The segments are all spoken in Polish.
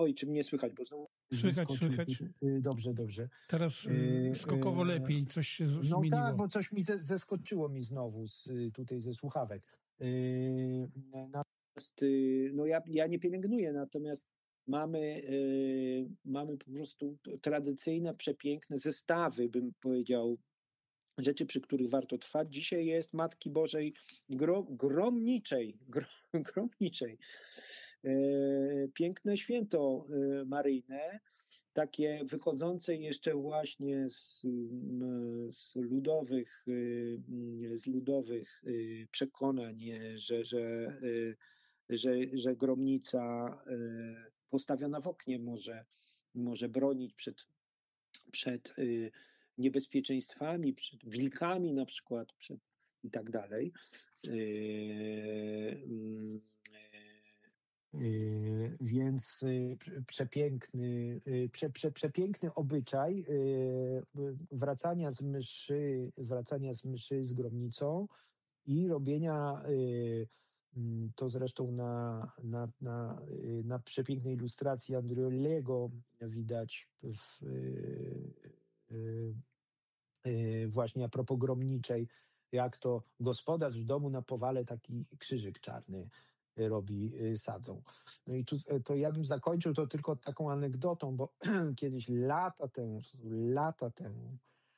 Oj, czy mnie słychać, bo znowu Słychać. Dobrze. Teraz skokowo lepiej, coś się zmieniło. No tak, bo coś mi zeskoczyło mi znowu tutaj ze słuchawek. Natomiast ja nie pielęgnuję, natomiast mamy po prostu tradycyjne, przepiękne zestawy, bym powiedział, rzeczy, przy których warto trwać. Dzisiaj jest Matki Bożej Gromniczej. Piękne święto maryjne, takie wychodzące jeszcze właśnie z ludowych przekonań, że gromnica postawiona w oknie może bronić przed niebezpieczeństwami, przed wilkami na przykład, i tak dalej. Więc przepiękny obyczaj wracania z mszy z gromnicą i robienia, to zresztą na przepięknej ilustracji Andriolego widać właśnie a propos gromniczej, jak to gospodarz w domu na powale taki krzyżyk czarny robi, sadzą. No i tu to ja bym zakończył to tylko taką anegdotą, bo kiedyś lata temu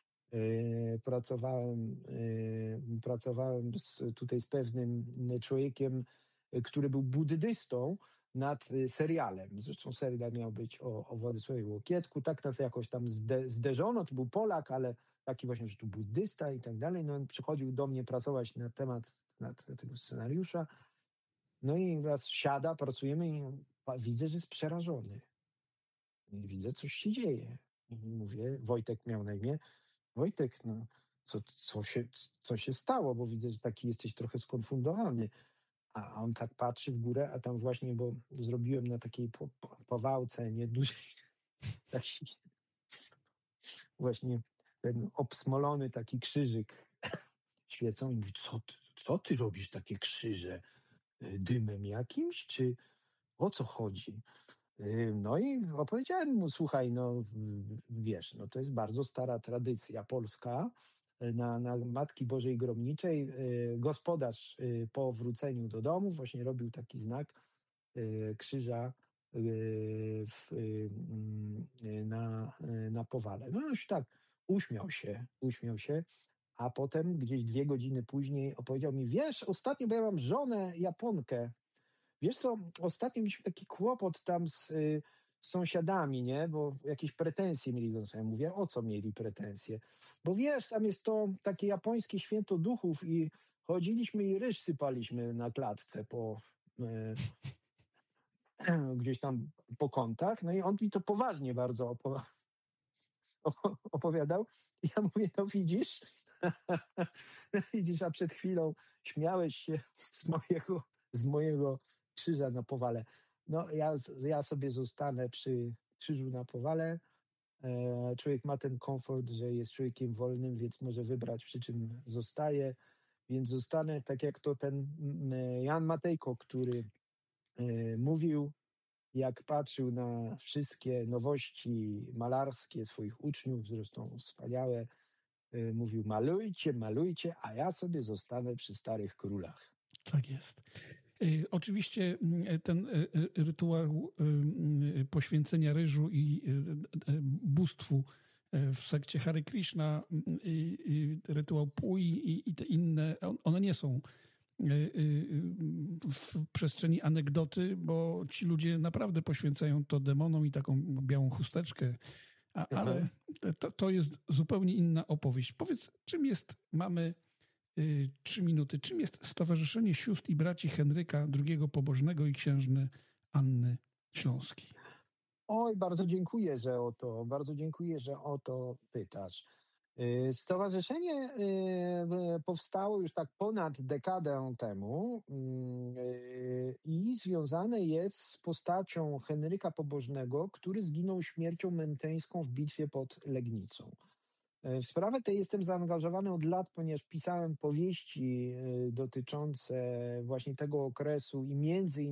pracowałem tutaj z pewnym człowiekiem, który był buddystą, nad serialem. Zresztą serial miał być o Władysławie Łokietku. Tak nas jakoś tam zderzono. To był Polak, ale taki właśnie, że tu buddysta i tak dalej. No on przychodził do mnie pracować na temat tego scenariusza. No i raz siada, pracujemy i widzę, że jest przerażony. I widzę, coś się dzieje. I mówię, Wojtek miał na imię. Wojtek, no co się stało? Bo widzę, że taki jesteś trochę skonfundowany. A on tak patrzy w górę, a tam właśnie, bo zrobiłem na takiej powałce niedużej, taki właśnie ten obsmolony taki krzyżyk świecą i mówi, co ty robisz takie krzyże? Dymem jakimś? Czy o co chodzi? No i opowiedziałem mu, słuchaj, no wiesz, no to jest bardzo stara tradycja polska. Na Matki Bożej Gromniczej gospodarz po wróceniu do domu właśnie robił taki znak krzyża na powale. No już tak uśmiał się, a potem gdzieś 2 godziny później opowiedział mi, wiesz, ostatnio, bo ja mam żonę Japonkę, wiesz co, ostatnio mieliśmy taki kłopot tam z sąsiadami, nie? Bo jakieś pretensje mieli do nas. Ja mówię, o co mieli pretensje? Bo wiesz, tam jest to takie japońskie święto duchów i chodziliśmy i ryż sypaliśmy na klatce gdzieś tam po kątach. No i on mi to poważnie bardzo opowiadał. I ja mówię, no widzisz, a przed chwilą śmiałeś się z mojego krzyża na powale. No ja sobie zostanę przy krzyżu na powale. Człowiek ma ten komfort, że jest człowiekiem wolnym, więc może wybrać, przy czym zostaje. Więc zostanę tak jak to ten Jan Matejko, który mówił, jak patrzył na wszystkie nowości malarskie swoich uczniów, zresztą wspaniałe, mówił, malujcie, a ja sobie zostanę przy starych królach. Tak jest. Oczywiście ten rytuał poświęcenia ryżu i bóstwu w sekcie Hare Krishna, rytuał Pui i te inne, one nie są w przestrzeni anegdoty, bo ci ludzie naprawdę poświęcają to demonom i taką białą chusteczkę, ale to jest zupełnie inna opowieść. Powiedz, mamy 3 minuty, czym jest Stowarzyszenie Sióstr i Braci Henryka II Pobożnego i księżny Anny Śląskiej? Oj, bardzo dziękuję, że o to pytasz. Stowarzyszenie powstało już tak ponad dekadę temu i związane jest z postacią Henryka Pobożnego, który zginął śmiercią męczeńską w bitwie pod Legnicą. W sprawę tę jestem zaangażowany od lat, ponieważ pisałem powieści dotyczące właśnie tego okresu i między